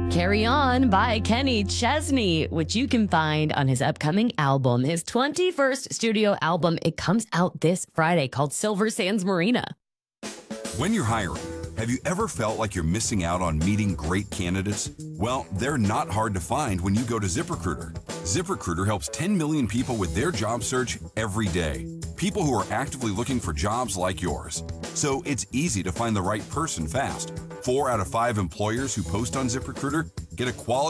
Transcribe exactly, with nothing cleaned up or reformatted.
Carry On by Kenny Chesney, which you can find on his upcoming album, his twenty-first studio album. It comes out this Friday called Silver Sands Marina. When you're hiring, have you ever felt like you're missing out on meeting great candidates? Well, they're not hard to find when you go to ZipRecruiter. ZipRecruiter helps ten million people with their job search every day. People who are actively looking for jobs like yours. So it's easy to find the right person fast. Four out of five employers who post on ZipRecruiter get a quality